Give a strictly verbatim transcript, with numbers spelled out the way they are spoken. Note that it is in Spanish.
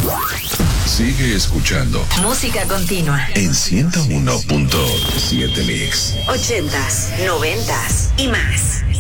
Sigue escuchando Música Continua en ciento uno punto siete Mix. Ochentas, noventas y más.